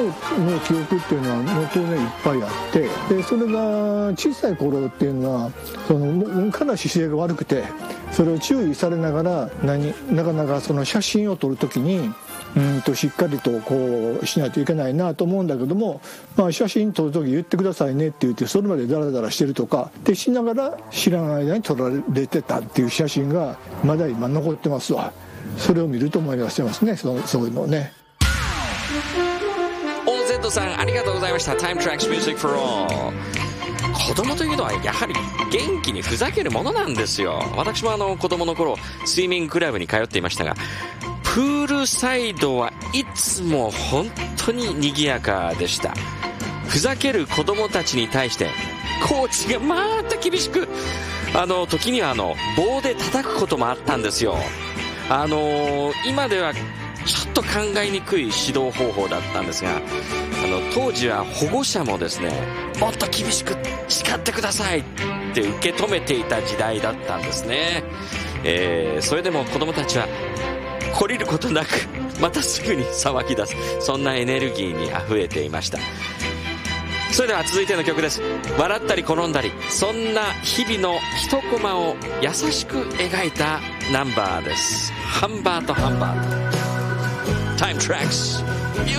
の記憶っていうのはもう当然いっぱいあって、でそれが小さい頃っていうのはかなり姿勢が悪くて、それを注意されながらなかなかその写真を撮るときにしっかりとこうしないといけないなと思うんだけども、写真撮るとき言ってくださいねって言って、それまでダラダラしてるとかってしながら知らない間に撮られてたっていう写真がまだ今残ってますわ。それを見ると思い出してますね、そういうのね。 OZ さんありがとうございました。 Time Tracks Music for All。 子供というのはやはり元気にふざけるものなんですよ。私も子供の頃スイミングクラブに通っていましたが、プールサイドはいつも本当に賑やかでした。ふざける子供たちに対してコーチがまた厳しく、時には棒で叩くこともあったんですよ。今ではちょっと考えにくい指導方法だったんですが、当時は保護者もですね、もっと厳しく叱ってくださいって受け止めていた時代だったんですね。それでも子供たちは懲りることなくまたすぐに騒ぎ出す、そんなエネルギーにあふれていました。それでは続いての曲です。笑ったり転んだり、そんな日々の一コマを優しく描いたナンバーです。ハンバートハンバート。 Time Tracks